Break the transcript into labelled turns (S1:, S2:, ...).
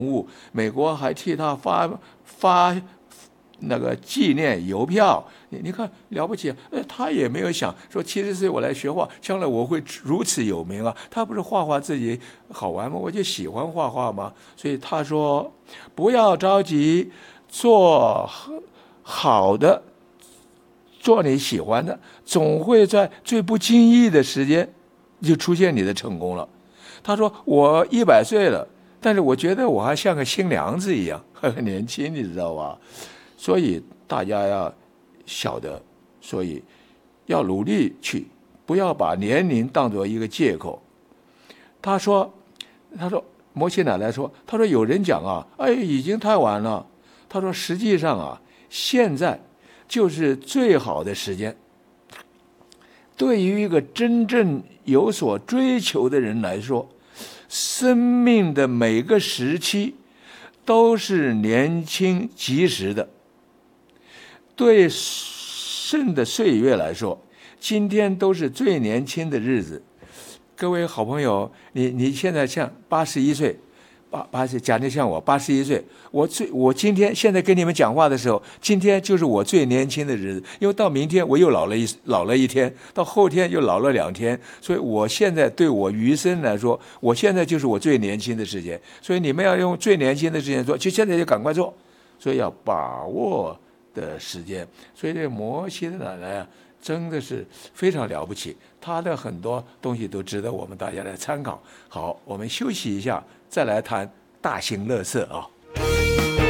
S1: 美国还替他发那个纪念邮票，你看了不起，他也没有想说70岁我来学画，将来我会如此有名啊。他不是画画自己好玩吗？我就喜欢画画嘛。所以他说，不要着急做好的，做你喜欢的，总会在最不经意的时间就出现你的成功了。他说我100岁了，但是我觉得我还像个新娘子一样，很年轻，你知道吧？所以大家要晓得，所以要努力去，不要把年龄当作一个借口。他说，摩西奶奶说，他说有人讲啊，哎，已经太晚了。他说实际上啊，现在就是最好的时间。对于一个真正有所追求的人来说，生命的每个时期都是年轻及时的。对剩的岁月来说，今天都是最年轻的日子。各位好朋友，你现在像81岁，80，假定像我81岁，我今天现在跟你们讲话的时候，今天就是我最年轻的日子，因为到明天我又老了一天，到后天又老了2天，所以我现在对我余生来说，我现在就是我最年轻的时间。所以你们要用最年轻的时间做，就现在就赶快做，所以要把握的时间。所以这摩西的奶奶啊，真的是非常了不起，他的很多东西都值得我们大家来参考。好，我们休息一下，再来谈大型垃圾啊。